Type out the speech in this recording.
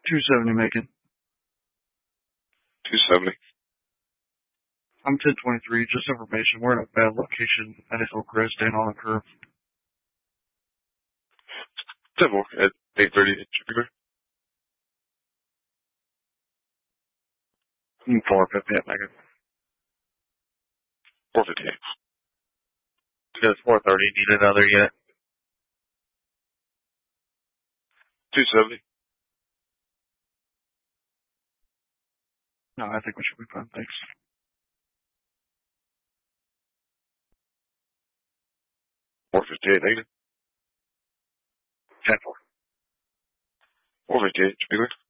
270 Macon. 270. I'm 1023. Just information. We're in a bad location at Hillcrest and on the curve. 10 more at 8:30. Should be good. 450 at Macon. 458. It's 430. Need another unit. 270. No, I think we should be fine. Thanks. 458 negative. 10-4. 458 should be good.